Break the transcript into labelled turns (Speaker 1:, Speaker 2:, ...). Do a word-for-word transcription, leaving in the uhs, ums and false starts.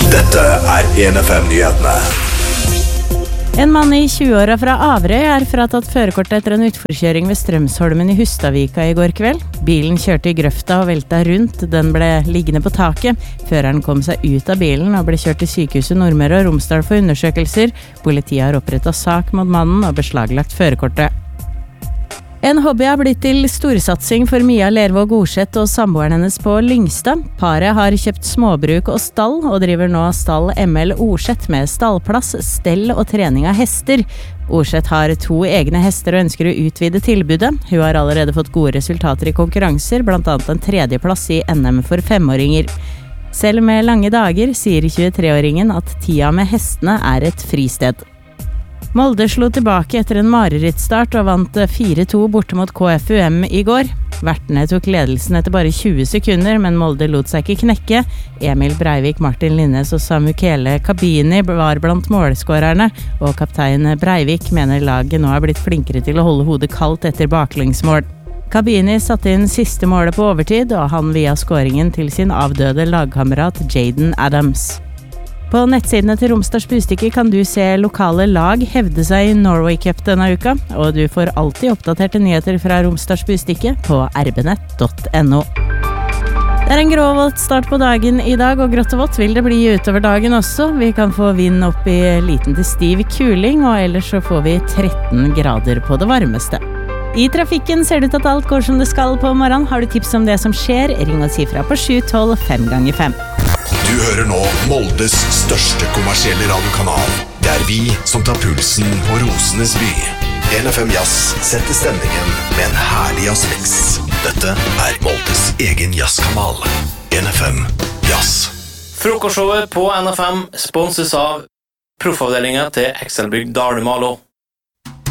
Speaker 1: Dette er en F M-nyhetene.
Speaker 2: En mann i tjue-åra fra Averøy er fratatt førerkortet etter en utforkjøring ved Strømsholmen i Hustadvika i går kveld. Bilen kjørte i grøfta og velta rundt. Den ble liggende på taket. Føreren kom seg ut av bilen og ble kjørt til sykehuset Nordmøre og Romsdal for undersøkelser. Politiet har opprettet sak mot mannen og beslaglagt førerkortet. En hobby har blitt til storsatsing for Mia Lervåg Orseth og samboeren hennes på Lyngstad. Paret har kjøpt småbruk og stall, og driver nå stall M L Orseth med stallplass, stell og trening av hester. Orseth har to egne hester og ønsker å utvide tilbudet. Hun har allerede fått gode resultater i konkurranser, blant annet en tredjeplass i N M for femåringer. Selv med lange dager sier tjuetreåringen at tida med hestene er et fristed. Molde slo tilbake etter en marerittstart og vant fire to borte mot K F U M i går. Vertene tok ledelsen etter bare tjue sekunder, men Molde lot seg ikke knekke. Emil Breivik, Martin Linnes og Samuele Kabini var blant målskårerne, og kaptein Breivik mener laget nå er blitt flinkere til å holde hodet kaldt etter baklengsmål. Kabini satte inn siste målet på overtid, og han via skåringen til sin avdøde lagkamerat Jaden Adams. På nettsidene til Romsdals Budstikke kan du se lokale lag hevde seg i Norway Cup denne uka, og du får alltid oppdaterte nyheter fra Romsdals Budstikke på r b nett punktum no. Det er en grå og vått start på dagen i dag, og grått og vått vil det bli utover dagen også. Vi kan få vind opp i liten til stiv kuling, og ellers så får vi tretten grader på det varmeste. I trafikken ser det ut at alt går som det skal på morgenen. Har du tips om det som skjer, ring og si fra på sju tolv fem ganger fem.
Speaker 1: Du hører nå Moldes største kommersielle radiokanal. Det er vi som tar pulsen på Rosenes by. en F M Jazz setter stemningen med en herlig jazzmix. Dette er Moldes egen jazzkanal. en F M Jazz.
Speaker 3: Frokostshowet på N F M sponses av proffavdelingen til Excelbygg Dalumalo.